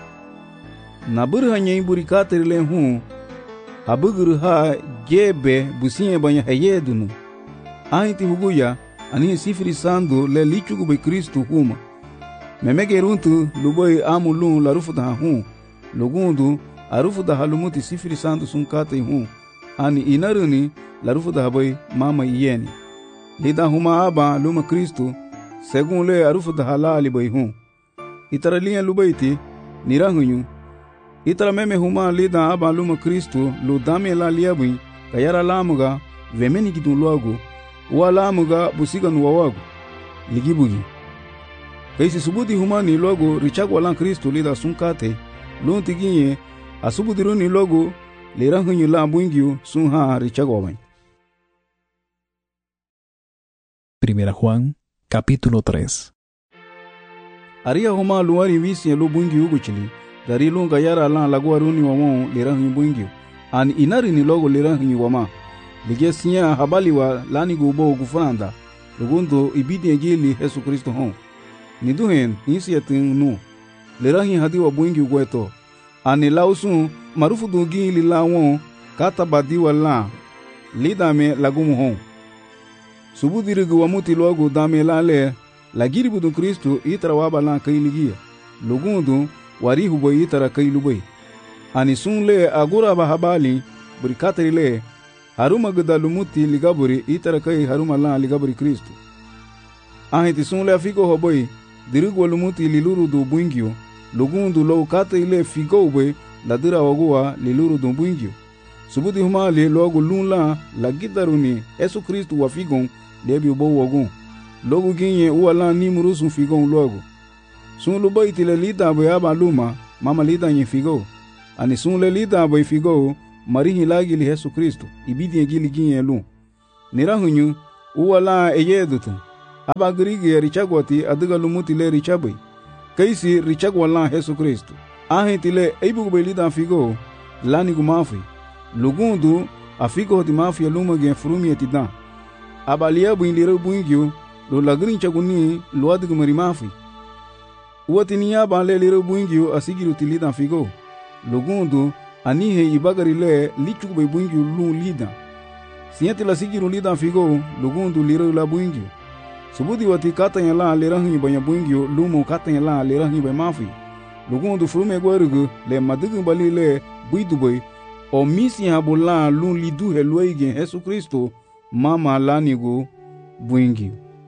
na burhanye iburi katere hu habuguru ha gebe businye banya hayedunu ahiti huguya ani sifiri sandu le lichugu be Kristo huma memege runtu luboi amu lun la rufu da hu lugundu arufu da halumuti sifiri sandu sunkate hu ani inaruni la rufu da boy mama yeni lida huma aba luma Kristo segun le arufu da halali boy hu itara liya lubaiti nirahunyu itara meme huma lida aba luma Kristo lu dame la liabui kayara lamuga vemeni gidun logo wa lamuga busiga nuwawagu ligibugi kaisi subudi humani logo richagwa lan Kristo lida sunkate lunti ginye asubudiruni logo lirahunyu la buingio sunha richagwa wan. Primera Juan, capítulo tres. Aria huma luari visi lo buingio uguchili dari lunga yara lan laguaruni wamo lirahunyu buingio an inari ni logo lirahunyu wama ligesia habali wa lani gubo gufanda lugundo ibidi ngili Yesu Kristo hon niduhen nisi yatin nu lerahi hadi wa buingi gweto ani lausun marufu dungi lilawon kata badiwa la lidame lagumu hon subudirigu wa muti logo dame lale lagiri budun Kristo itara waba lan kailigia lugundu warihu boy itara kailubay ani sun le agura ba habali burikatri le haruma gudalumuti ligaburi itara kai haruma lan ligaburi Kristo ahiti sun le afigo hoboy dirigu lumuti liluru do buingio lugundu lo kata ile figo we la dira wagua liluru do buingio subudi huma le logo lunla la gidaruni Yesu Kristo wa figon lebi bo wagun logo ginye uala ni murusu figon logo sun lo baiti le lida be aba luma mama lida nyi figo ani sun le lida be figo marihi lagili Yesu Kristo ibidi gili ginye lu nirahunyu uwala eyedutu aba grigi richagwati adiga lumuti le richabai kaisi richagwala Yesu Kristo ahitile eibu belida figo lani gumafi lugundu afiko timafi luma gen frumi etidan abalia buindire buingyo lo lagrin chaguni lo adigu marimafi uwatinia banle lire buingyo asigiru tilida figo lugundu anihe ibagari le lichuku be buingyo lu lida siente la sigiru lida figo lugundu lire la buingyo subudi wati katanya la lire hin banya buingyo lumo katanya la lire hin be mafi lugundu frume gwarugu le madigu bali le buidubai o misi habola lu lidu heluige Yesu Kristo mama lanigu buingyo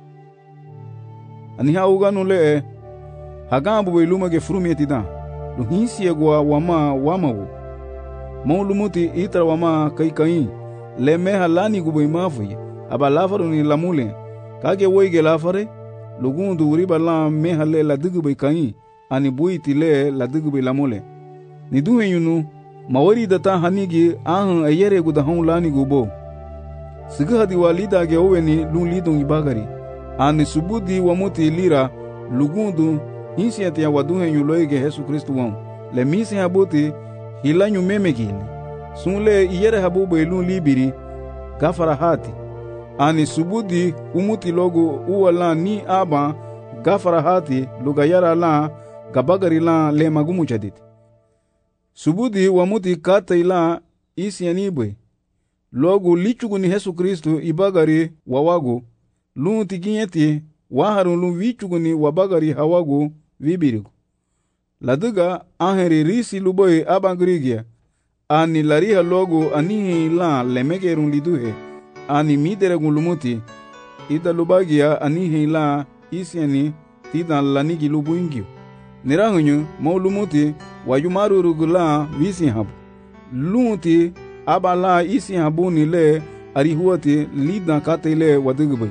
ani hauganu le hagambu be luma ge frume etida lu hinsi egwa wama wamawo maulumuti itra wama kai kai le meha lanigu be mafi abalafaru ni lamule kage woige lafare lugundu uriba la meha le la digu be kai ani buiti le la digu be lamule ni duhenyunu mawari data hanigi ahan ayere guda hon lani gubo siga hadi walida ge oweni lu lidon ibagari ani subudi wamuti lira lugundu hinsiati ya waduhenyu loige Yesu Kristo won le misi habuti hilanyu memegili sunle iyere habubo lu libiri gafara hati ani subudi umuti logo uwala ni aba gafara hati lugayara la gabagari la le magumu chaditi subudi wamuti kata ila isi yanibwe logo lichugu ni Yesu Kristo ibagari wawago lunti ginyeti waharun lu vichugu ni wabagari hawago vibirigo laduga aheri risi luboy abangrigia ani lariha logo ani la lemegerun liduhe ani midere gulumuti ida lubagia ani la isiani tidan lanigi lubuingio nirahunyu maulumuti wayumaru rugula visi habu lunti abala isi habu ni le arihuati lidan katele wadugubai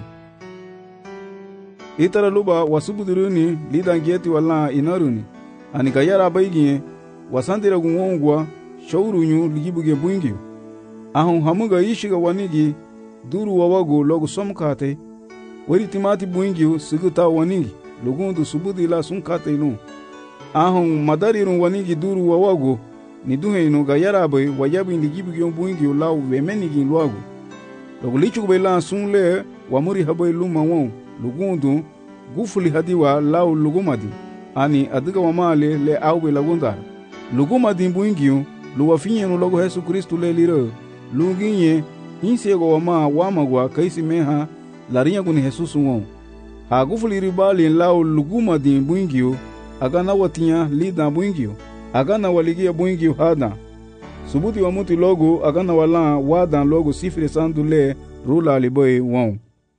itara luba wasubuduruni lidan gieti wala inaruni ani gayara baigie wasandira gungongwa shaurunyu ligibuge buingio ahun hamuga ishiga wanigi duru wawago logo somkate wari timati buingio siguta wanigi lugundu subudi la sunkate lu ahun madarirun wanigi duru wawago ni duheinu gayara bai wayabi ligibuge buingio law wemenigi luago logo lichugo la sunle wamuri habai luma won lugundu gufuli hadiwa law lugumadi ani adiga wamale le awbe lagundar lugumadi buingio luwafinyenu logo Yesu Kristo le liro luginye hinsego wama wamagwa kaisi meha larinya kuni Jesus won ha gufuli ribali law lugumadi buingio agana watinya lida buingio agana waligia buingio hada subuti wa muti logo agana wala wadan logo sifre sandule rula liboy won.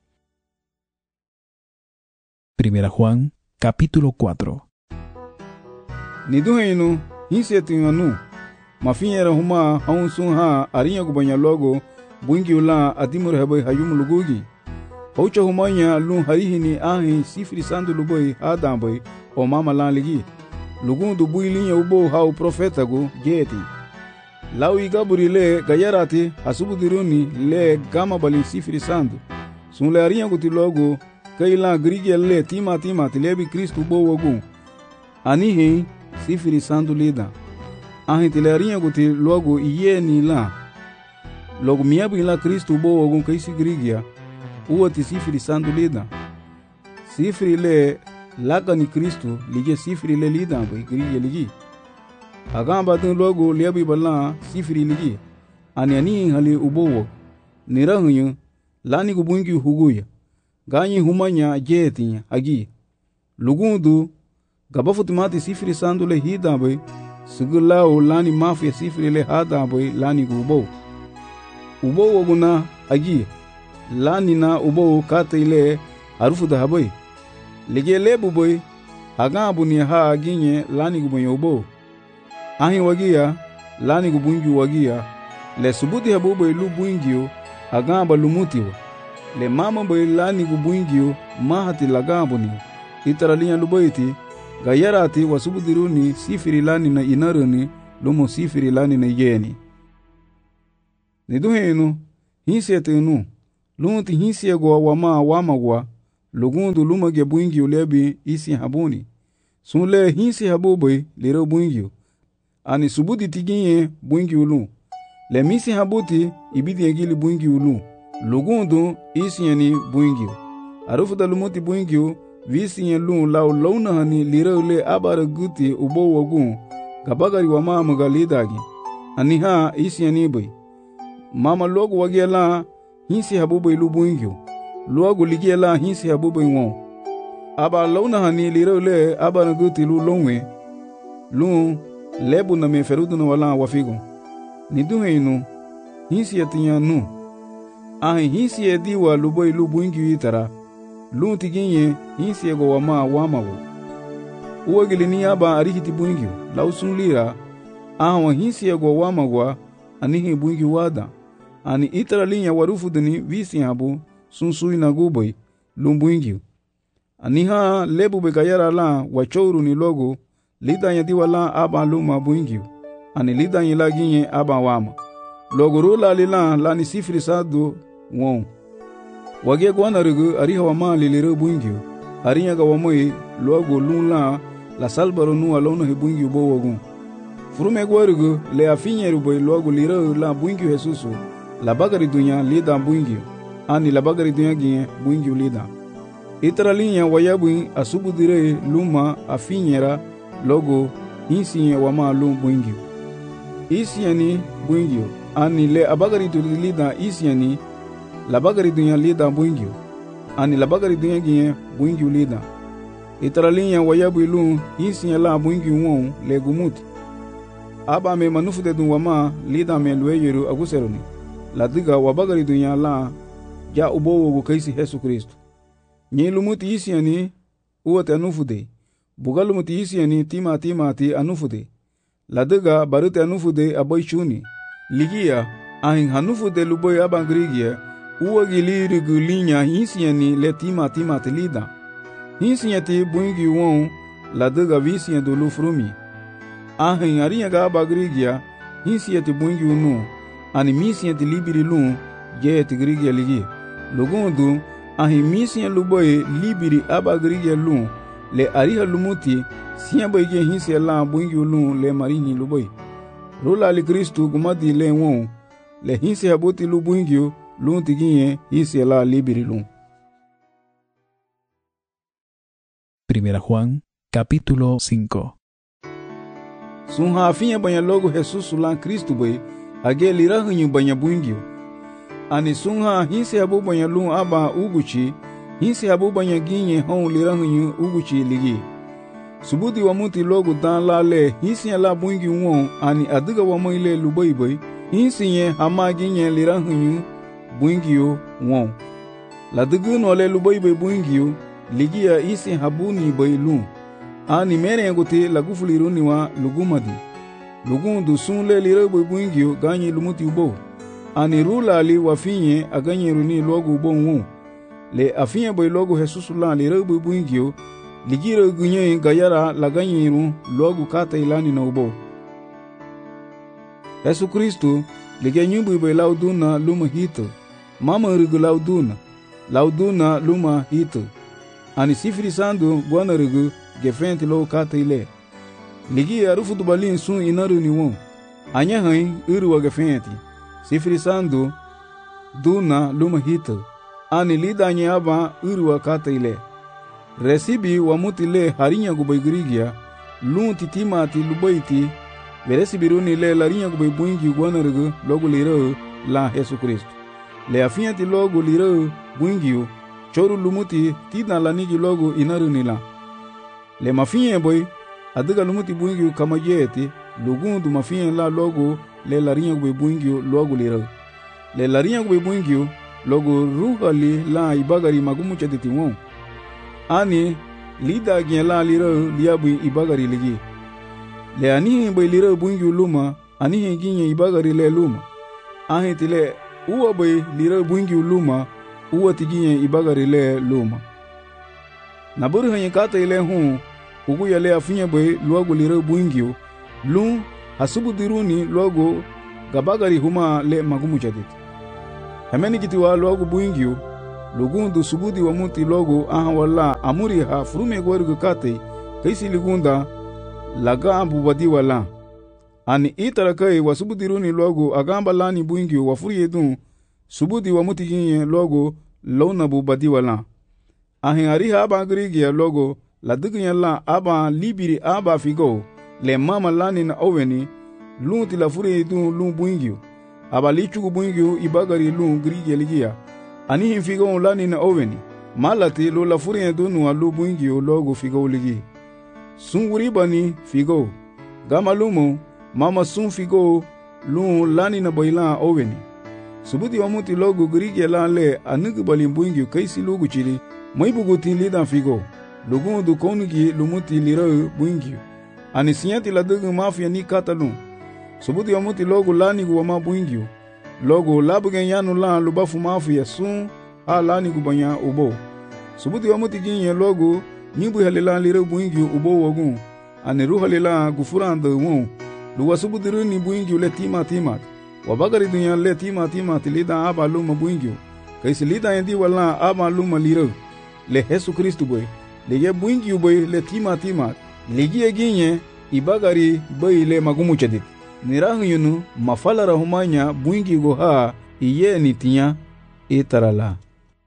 Primera Juan, capítulo cuatro. Ni duheinu hinsetinganu mafinyera huma haunsun ha arinya gubanya logo buingio la adimur haboy hayum lugugi haucha humanya lu harihini ahi sifri sandu luboy hada boy o mama la ligi lugundu builinya ubo hau profeta go geti lawi gaburi le gayarati hasubudiruni le gama bali sifri sandu sunle arinya guti logo kaila grigel le tima tima tilebi Kristo bo wogu anihi sifri sandu lida ahi tilarinya guti logo iyeni la logo miabu ila Kristo bo wogu kaisi grigia uwati sifri sandu lida sifri le laga ni Kristo lige sifri le lida bai grigia ligi agamba tin logo liabi bala sifri ligi ani ani hali ubowo nirahunyu lani gubungi huguya ganyi humanya jeti agi lugundu gabafutimati sifri sandu le hida bai sigulao lani mafia sifri le hada bai lani gubo ubo woguna agi lani na ubo kate ile harufu da habai lige lebu bai agabu ni ha aginye lani gubo ubo ahi wagia lani gubungi wagia le subuti habu bai lu buingio agamba lumutiwa le mama bai lani gubuingio mahati lagabu ni itaralinya lubaiti gayarati wasubudiruni sifiri lani na inaruni lumo sifiri lani na yeni Ni duhenu hinsi tenu lunti hinsi go wama wama gwa lugundu lumage buingi ulebi isi habuni sunle hinsi habubai lero buingi ani subudi tiginye buingi ulu le misi habuti ibidi egili buingi ulu lugundu isi yani buingi arufu da lumuti buingi visi yan lu lau launa hani lero le abara guti ubo wagun gabagari wama magalidagi ani ha isi yani bai mama logo wagela hinsi habubai lu buingi logo ligela hinsi habubai won aba launa hani lero le abara guti lu longwe lu lebu na me ferudu na wala wafigo ni duhenu hinsi atinya nu ahi hinsi ediwa luboi lu buingi itara lu tiginye hinsi ego wama wama wo uwagili ni aba arihiti buingi lausun lira ahwa hinsi ego wama wa anihi buingi wada ani itara linya warufu dini visi habu sunsui na guboi lu buingi aniha lebu bekayara la wachouru ni logo lidanya diwala aba luma buingi ani lidanya laginye aba wama logo rula lila lani sifri sadu won wage gwana rugu ariha wama lilire buingi arinya ga wamoi logo lula la salbaro nu alona he buingi bo wogun furume gwarugu le afinye ruboy logo lire la buingi Jesusu la bagari dunya lida buingi ani la bagari dunya ginye buingi lida itara linya wayabu asubudire luma afinyera logo hinsi wama lu buingi isiani buingi ani le abagari du lida isiani la bagari dunya lida buingi ani la bagari dunya ginye buingi lida itara linya wayabu lu hinsi la buingi won le gumuti aba me manufu de dun wama lida me lueyeru aguseroni la diga wabagari dunya la ja ubo wo kaisi Yesu Kristo nye lumuti isiani uwate anufude bugalumuti isiani tima tima ti anufude ladiga barute anufude aboy chuni ligia ahin hanufude luboy abangrigia uwagili rigulinya isiani le tima tima ti lida isiani buingi won ladiga visian dulu frumi ahin ariya ga abagrigia isiani buingi unu ani misian ti libiri lu je ti grigia ligi lugundu ahi misian luboy libiri abagrigia lu le ariha lumuti siya boyge hinsi la buingi lu le marini luboy rula li Kristu gumadi le won le hinsi habuti lu buingi lu tiginye hinsi la libiri lu. Primera Juan, capítulo cinco. Sunha afinha banya logo Jesus la Kristu boy age lira hunyu banya buingi ani sunha hinsi habu banya lu aba uguchi hinsi habu banya ginye hon lira hunyu uguchi ligi subudi wa muti logo dan la le hinsi la buingi won ani adiga wa mo ile luboy boy hinsi ye hama ginye lira hunyu buingi won la digu no le luboy boy buingi ligi ya isi habu ni boy lu ani mere ngote la gufuliru ni wa lugumadi lugundu sun le lira boy buingi ganyi lumuti ubo ani rula li wafinye aganye runi logo ubo won le afinye boy logo Jesus la lira boy buingi ligira gunye gayara la ganyiru logo kata ilani na ubo Yesu Kristo ligenyu boy lauduna luma hito mama rugu lauduna lauduna luma hito ani sifri sandu bwana rugu gefenti lo kata ile ligi arufu dubalin sun inaru ni won anya hain uru wa gefenti sifri sandu duna luma hito ani lida nyaba uru wa kata ile resibi wa mutile harinya gubay grigia lunti timati lubaiti veresibiruni le larinya gubay buingi gwanargu logo liro la Yesu Kristo le afianti logo liro buingi choru lumuti tina lanigi logo inaruni la le mafiye boy adiga lumuti buingi kama yeti lugundu mafiye la logo le larinya gubay buingi logo liro le larinya gubay buingi logo ruhali la ibagari magumu chaditi won ani lida gela liro liabu ibagari ligi le ani boy liro buingi luma ani ginye ibagari le luma ahi tile uwa boy liro buingi luma uwa tiginye ibagari le luma naburu hanye kata ile hu ugu ya le afinye boy logo liro buingi lu hasubu diruni logo gabagari huma le magumu jadit. Hemeni kiti wa logo buingyu, lugundu subudi wa muti logo aha wala amuri ha frume gwergu kate, kaisi ligunda laga ambu wadi wala. Ani itara kai wa subudi runi logo agamba lani buingyu wa furi edun, subudi wa muti ginye logo lona bu badi wala. Ahin ariha aba grigia logo la duginya la aba libiri aba figo le mama lani na oweni lunti la furi edun lun buingyu. Aba lichugu buingyu ibagari lun grigia ligia. Ani hin figo lani na oweni malati lo la furi edun wa lu buingyu logo figo ligi. Sun wuri bani figo. Gama lumo mama sun figo lun lani na boilan oweni. Subuti wa muti logo grigia la le anugu bali buingyu kaisi logo chili. Maibugu tin lidan figo. Lugun du konugi lumuti lirau buingyu. Ani sinyati la dugu mafia ni katalun. Subuti wa muti logo lanigu wa ma buingyu. Logo labugen yanu lan lubafu mafia sun ha lanigu banya ubo. Subuti wa muti ginye logo nibu halilan lirau buingyu ubo wagun. Ani ru halilan gufuran da wun. Luwa subuti runi buingyu le tima timat. Wabagari dunya le tima timat lidan aba luma buingyu. Kaisi lidan yendi wala aba luma lirau. Le Yesu Kristu boy le ye buingyu boy le tima tima ligi eginye ibagari boy le magumu chedit nirahu yunu mafala rahumanya buingyu go ha iye nitinya itarala.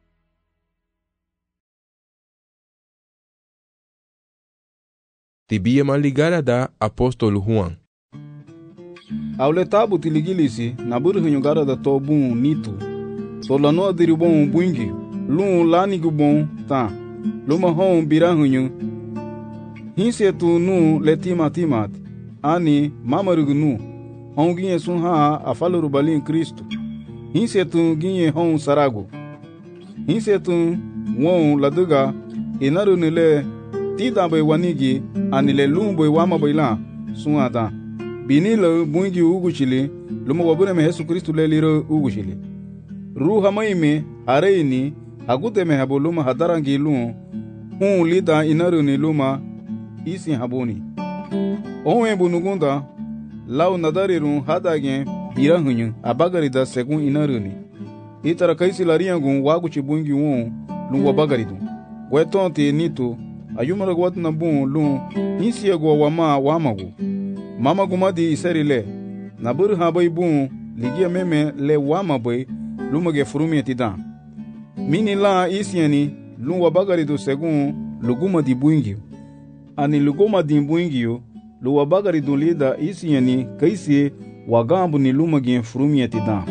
Tibia maligara da apóstolo Juan. Aule tabu tiligilisi naburu hunyugara da tobun nitu solano adiribon buingyu lun lanigu bon ta luma hon birahunyu hinse tu nu letima timat ani mamarugu nu hon ginye sun ha afaluru balin Kristo hinse tu ginye hon sarago hinse tu won laduga inaru nile tita boy wanigi ani le lun boy wama boyla sun ata binilo bungi uguchili luma wabure me Yesu Kristo le liro uguchili ruha maime hareini agute me habuluma hadarangi lun hun lida inaru ni luma isi habuni onwe bunugunda lau nadarirun hadagen birahunyu abagari da segun inaru ni itara kaisi lariangun waguchi bungi won lun wabagaridu wetonte nito ayumara gwatna bun lun isi ego wama wamagu mama gumadi iserile nabur habai bun ligia meme le wama boy lumage furumi tidan mini la isiani lun wabagari do segun luguma di buingio ani luguma di buingio lu wabagari do lida isiani kaisi wagambu ni lumage furumi tidan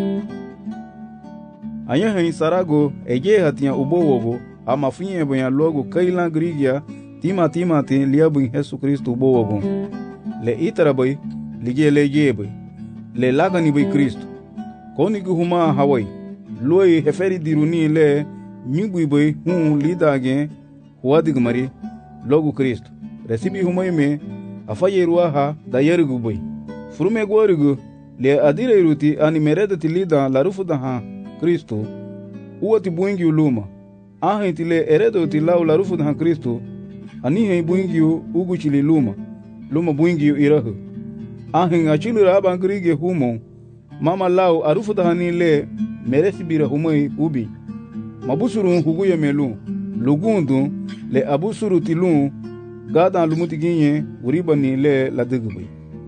anya hani sarago ege hatia ubowogo ama finye boya logo kailan grigia tima tima te liabu Yesu Kristo ubowogo le itara boy lige le jebe le lagani boy Kristo koni huma hawai loi heferi diruni le nyugui boy hun lidage huadig mari logo Kristo resibi huma me afaye ruaha da yergu boy furume gorugu le adire ruti ani meredati lida la rufu da ha Kristo uoti buingi uluma ahenti le eredo ti lau la rufu da ha Kristo ani he buingi uguchili luma luma buingi irahu ahin achilu raba ngrige humo mama lau arufu tahani le meresi bira humoi ubi mabusuru huguye melu lugundu le abusuru tilun gada lumuti ginye uribani le ladugbe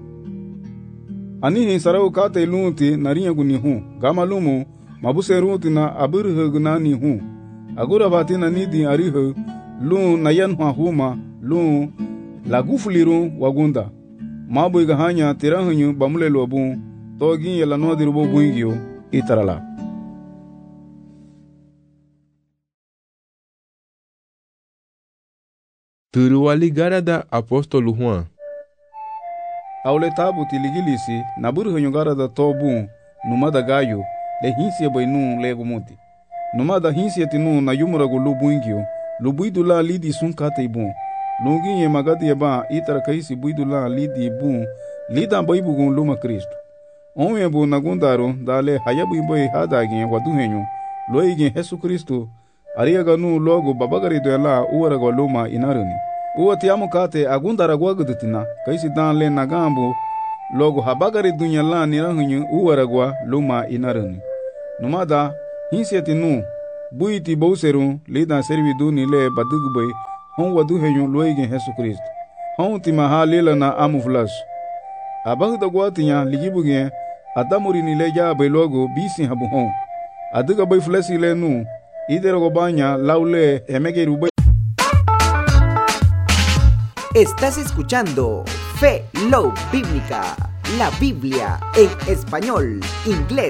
ani hin sarau kate lunti nariya guni hu gama lumu mabuseruti na aburu gunani hu agura batina nidi arihu lun nayan huma lun lagufuliru wagunda mabu igahanya tirahunyu bamule lobu togi yela no dirubo buingio itarala Turu ligara da apóstolo Juan. Aule tabu tiligilisi naburu hunyugara da tobu numada gayo le hinsi boinu lego muti numada hinsi tinu na yumura gulu buingio lubuidula lidi sun kate ibun lungi ye magadi yeba itara kaisi buidula lidi bun lida baibugun luma Kristo onwe bu nagundaro dale hayabu boy hadagi waduhenyu loigi Yesu Kristo ariyaga nu logo babagari dola uwara goluma inaruni uwati amukate agundara gwagudutina kaisi dan le nagambu logo habagari dunya la nirahunyu uwaragwa luma inaruni. Numada hinsiati nu buiti bouseru lida servidu nile badugbe hon wadu heyu loige Yesu Kristo. Hon tima halela na amuflas. Abagda gwatinya ligibuge adamuri nile ja belogo bisi habu hon. Aduga bay flesi le nu idero banya laule emegeru. Estás escuchando Fe Love Bíblica, la Biblia en español, inglés